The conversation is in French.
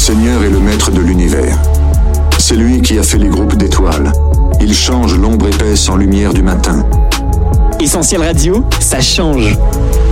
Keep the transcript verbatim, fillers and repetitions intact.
Seigneur est le maître de l'univers. C'est lui qui a fait les groupes d'étoiles. Il change l'ombre épaisse en lumière du matin. Essentiel Radio, ça change.